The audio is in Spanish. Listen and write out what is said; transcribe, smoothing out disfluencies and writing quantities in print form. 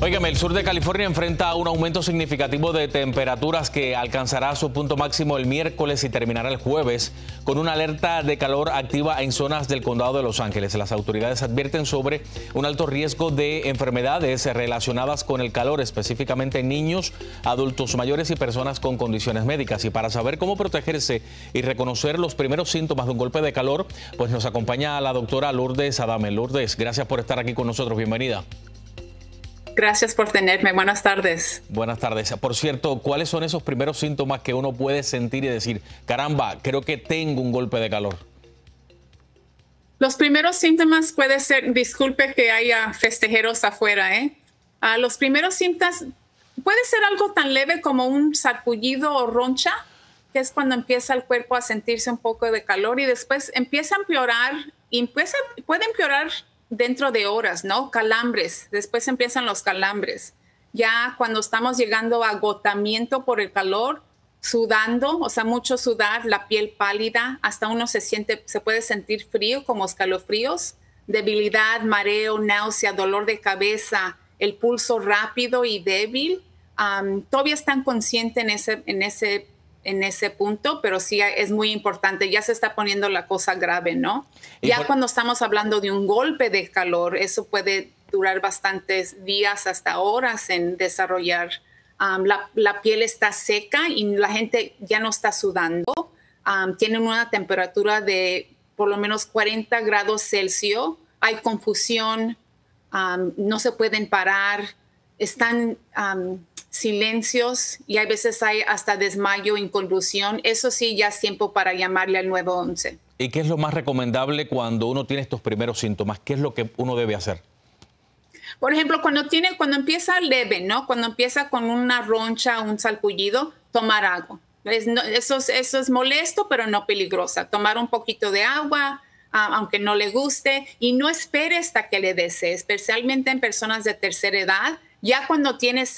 Óigame, el sur de California enfrenta un aumento significativo de temperaturas que alcanzará su punto máximo el miércoles y terminará el jueves con una alerta de calor activa en zonas del condado de Los Ángeles. Las autoridades advierten sobre un alto riesgo de enfermedades relacionadas con el calor, específicamente en niños, adultos mayores y personas con condiciones médicas. Y para saber cómo protegerse y reconocer los primeros síntomas de un golpe de calor, pues nos acompaña la doctora Lourdes Adame. Lourdes, gracias por estar aquí con nosotros. Bienvenida. Gracias por tenerme. Buenas tardes. Buenas tardes. Por cierto, ¿cuáles son esos primeros síntomas que uno puede sentir y decir, caramba, creo que tengo un golpe de calor? Los primeros síntomas puede ser, disculpe que haya festejeros afuera, ¿eh? Los primeros síntomas puede ser algo tan leve como un sarpullido o roncha, que es cuando empieza el cuerpo a sentirse un poco de calor y después empieza a empeorar y puede empeorar dentro de horas, ¿no? Calambres, después empiezan los calambres. Ya cuando estamos llegando a agotamiento por el calor, sudando, o sea, mucho sudar, la piel pálida, hasta uno se puede sentir frío, como escalofríos, debilidad, mareo, náusea, dolor de cabeza, el pulso rápido y débil. Todavía están conscientes en ese punto, pero sí es muy importante. Ya se está poniendo la cosa grave, ¿no? Ya cuando estamos hablando de un golpe de calor, eso puede durar bastantes días hasta horas en desarrollar. La piel está seca y la gente ya no está sudando. Tienen una temperatura de por lo menos 40 grados Celsius. Hay confusión, no se pueden parar, están silencios y a veces hay hasta desmayo, inconvulsión. Eso sí, ya es tiempo para llamarle al 911. ¿Y qué es lo más recomendable cuando uno tiene estos primeros síntomas? ¿Qué es lo que uno debe hacer? Por ejemplo, cuando empieza leve, ¿no? Cuando empieza con una roncha, un salpullido, tomar agua. Eso es molesto, pero no peligrosa. Tomar un poquito de agua, aunque no le guste, y no espere hasta que le desee, especialmente en personas de tercera edad. Ya cuando tienes